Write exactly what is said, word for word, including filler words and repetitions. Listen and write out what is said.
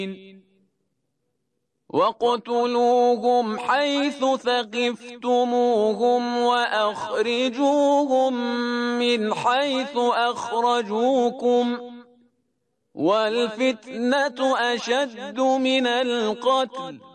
وَاقْتُلُوهُمْ حَيْثُ ثَقِفْتُمُوهُمْ وَأَخْرِجُوهُمْ مِنْ حَيْثُ أَخْرَجُوكُمْ وَالْفِتْنَةُ أَشَدُّ مِنَ الْقَتْلِ